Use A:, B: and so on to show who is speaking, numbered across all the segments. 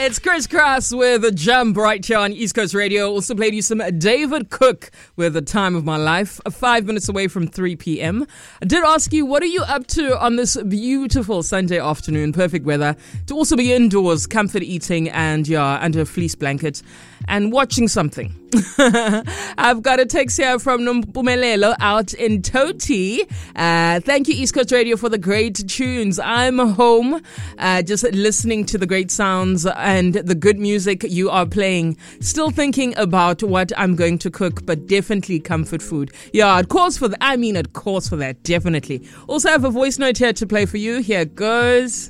A: It's Chris Cross with a jump right here on East Coast Radio. Also played you some David Cook with The Time of My Life, 5 minutes away from 3 p.m. I did ask you, what are you up to on this beautiful Sunday afternoon? Perfect weather to also be indoors, comfort eating, and under a fleece blanket and watching something. I've got a text here from Nompumelelo out in Toti. Thank you, East Coast Radio, for the great tunes. I'm home, just listening to the great sounds and the good music you are playing. Still thinking about what I'm going to cook, but definitely comfort food. Yeah, it calls for that. It calls for that, definitely. Also have a voice note here to play for you. Here it goes.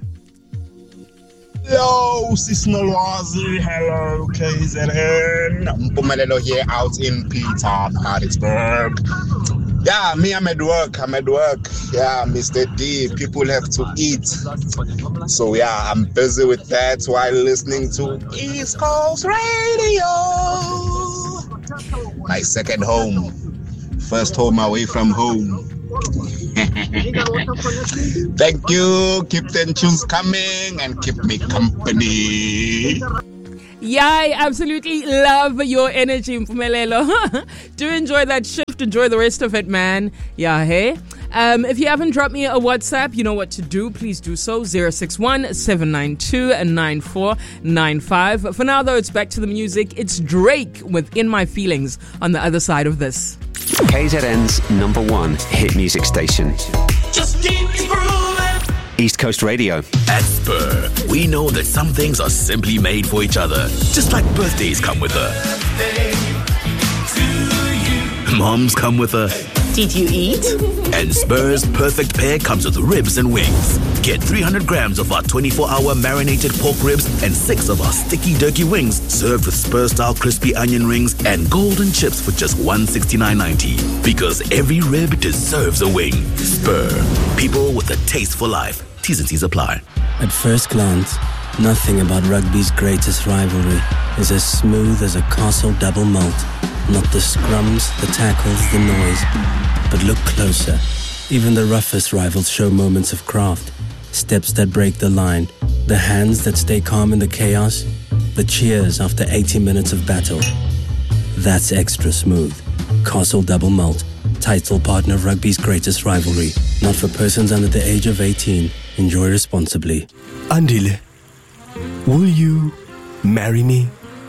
B: Hello, Sis Nolwazi. Hello, KZN. Mpumelelo here out in Pietermaritzburg. Yeah, me, I'm at work. Yeah, Mr. D, people have to eat. So yeah, I'm busy with that while listening to East Coast Radio. My second home. First home away from home. Thank you. Keep the tunes coming and keep me company.
A: Yeah, I absolutely love your energy, Mpumelelo. Do enjoy that shift. Enjoy the rest of it, man. Yeah, hey. If you haven't dropped me a WhatsApp, you know what to do. Please do so. 061-792-9495. For now, though, it's back to the music. It's Drake with In My Feelings on the other side of this.
C: KZN's #1 hit music station.
D: Just keep grooving.
C: East Coast Radio.
D: At Spur, we know that some things are simply made for each other. Just like birthdays come with a birthday to you. Moms come with a
E: did you eat?
D: And Spur's perfect pair comes with ribs and wings. Get 300 grams of our 24-hour marinated pork ribs and 6 of our sticky turkey wings served with Spur-style crispy onion rings and golden chips for just $169.90. Because every rib deserves a wing. Spur. People with a taste for life. T's and C's apply.
F: At first glance, nothing about rugby's greatest rivalry is as smooth as a Castle double malt. Not the scrums, the tackles, the noise. But look closer. Even the roughest rivals show moments of craft. Steps that break the line. The hands that stay calm in the chaos. The cheers after 80 minutes of battle. That's extra smooth. Castle Double Malt. Title partner of rugby's greatest rivalry. Not for persons under the age of 18. Enjoy responsibly.
G: Andile, will you marry me?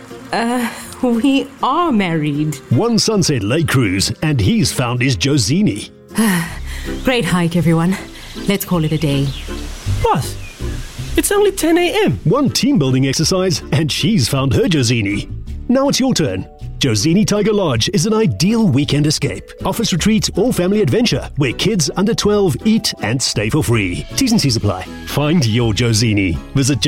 E: We are married.
G: One Sunset Lake Cruise, and he's found his Josini.
E: Great hike, everyone. Let's call it a day.
G: What? It's only 10 a.m. One team-building exercise, and she's found her Josini. Now it's your turn. Josini Tiger Lodge is an ideal weekend escape. Office retreat or family adventure where kids under 12 eat and stay for free. T's and C's apply. Find your Josini. Visit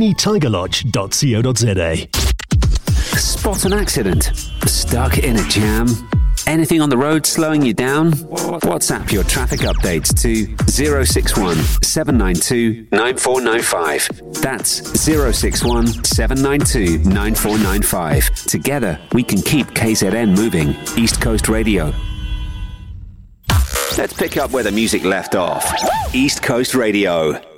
G: josinitigerlodge.co.za.
C: Spot an accident? Stuck in a jam? Anything on the road slowing you down? WhatsApp your traffic updates to 061 792 9495. That's 061 792 9495. Together, we can keep KZN moving. East Coast Radio. Let's pick up where the music left off. East Coast Radio.